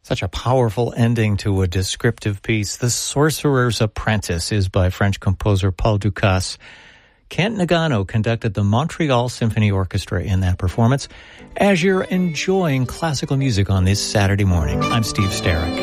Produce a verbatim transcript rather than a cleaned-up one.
Such a powerful ending to a descriptive piece. The Sorcerer's Apprentice is by French composer Paul Dukas. Kent Nagano conducted the Montreal Symphony Orchestra in that performance. As you're enjoying classical music on this Saturday morning, I'm Steve Starrick.